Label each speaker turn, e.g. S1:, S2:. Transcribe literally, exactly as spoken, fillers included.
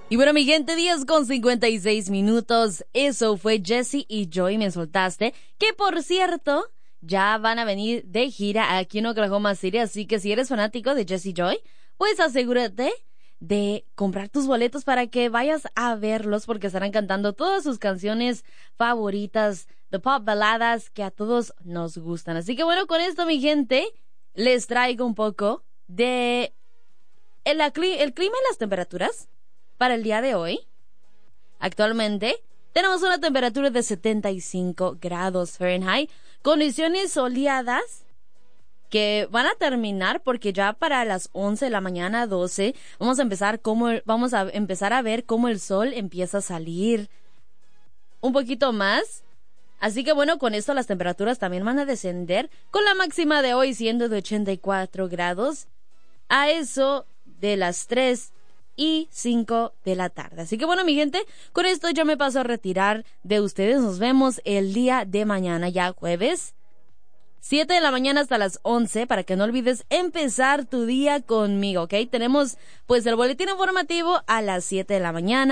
S1: Y bueno, mi gente, diez con cincuenta y seis minutos. Eso fue Jesse y Joy, Me Soltaste. Que por cierto, ya van a venir de gira aquí en Oklahoma City. Así que si eres fanático de Jesse y Joy, pues asegúrate de comprar tus boletos para que vayas a verlos, porque estarán cantando todas sus canciones favoritas de pop baladas que a todos nos gustan. Así que bueno, con esto, mi gente, les traigo un poco de el, el clima y las temperaturas para el día de hoy. Actualmente tenemos una temperatura de setenta y cinco grados Fahrenheit, condiciones soleadas que van a terminar porque ya para las once de la mañana, doce, vamos a empezar como vamos a empezar a ver cómo el sol empieza a salir un poquito más. Así que bueno, con esto las temperaturas también van a descender, con la máxima de hoy siendo de ochenta y cuatro grados a eso de las tres y cinco de la tarde. Así que bueno, mi gente, con esto yo me paso a retirar de ustedes. Nos vemos el día de mañana, ya jueves, siete de la mañana hasta las once, para que no olvides empezar tu día conmigo, ¿ok? Tenemos pues el boletín informativo a las siete de la mañana.